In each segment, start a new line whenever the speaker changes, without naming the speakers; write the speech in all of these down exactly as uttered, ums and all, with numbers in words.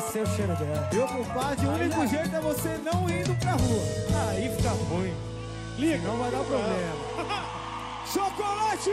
conhecer o cheiro dela.
Meu compadre, o único
Aí,
jeito é você não indo pra rua.
Aí fica ruim.
Liga, não vai dar problema. Chocolate!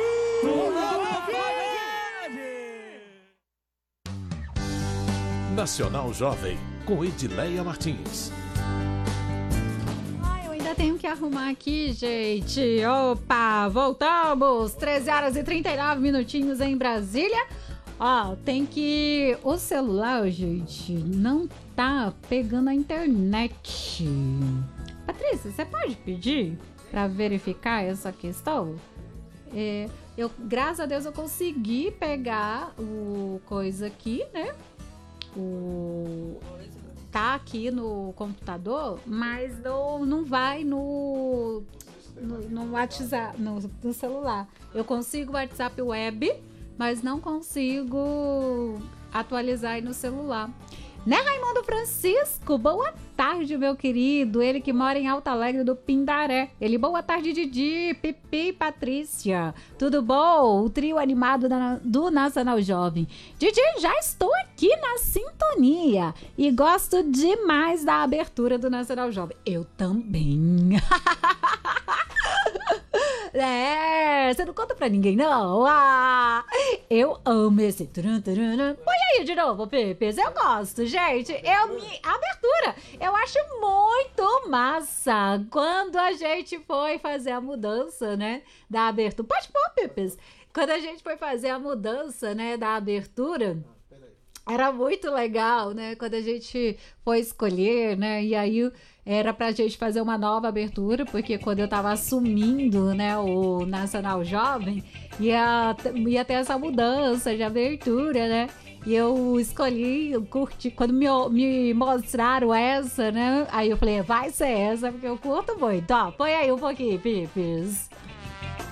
Nacional Jovem, com Edileia Martins.
Ai, eu ainda tenho que arrumar aqui, gente. Opa, voltamos. treze horas e trinta e nove minutinhos em Brasília. Ó, tem que... O celular, gente, não tá pegando a internet. Patrícia, você pode pedir pra verificar essa questão? É, eu, graças a Deus eu consegui pegar o coisa aqui, né? O, tá aqui no computador, mas não, não vai no, no, no WhatsApp, no, no celular. Eu consigo WhatsApp web, mas não consigo atualizar aí no celular. Né, Raimundo Francisco? Boa tarde, meu querido. Ele que mora em Alto Alegre do Pindaré. Ele, boa tarde, Didi, Pipi, Patrícia. Tudo bom? O trio animado da, do Nacional Jovem. Didi, já estou aqui na sintonia e gosto demais da abertura do Nacional Jovem. Eu também. É, você não conta pra ninguém, não? Ah, eu amo esse... Põe aí de novo, Pepes. Eu gosto, gente. Eu me... Abertura. Eu acho muito massa. Quando a gente foi fazer a mudança, né, da abertura... Pode pôr, Pepes. Quando a gente foi fazer a mudança, né, da abertura... Era muito legal, né? Quando a gente foi escolher, né? E aí era pra gente fazer uma nova abertura, porque quando eu tava assumindo, né, o Nacional Jovem, ia, ia ter essa mudança de abertura, né? E eu escolhi, eu curti, quando me, me mostraram essa, né? Aí eu falei, vai ser essa, porque eu curto muito. Ó, põe aí um pouquinho, Pipes.